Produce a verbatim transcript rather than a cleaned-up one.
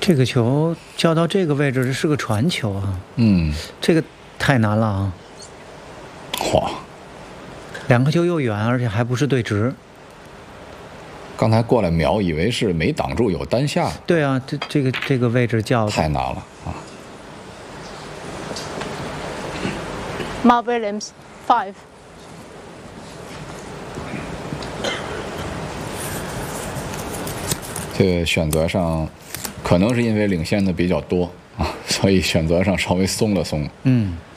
这个球叫到这个位置，这是个传球啊。 嗯， 这个太难了啊。 哇， 两个球又远，而且还不是对直。 刚才过来瞄，以为是没挡住有单下。 对啊，这这个这个位置叫太难了啊。 Mark Williams, five. 这个选择上，可能是因为领先的比较多啊，所以选择上稍微松了松。 嗯。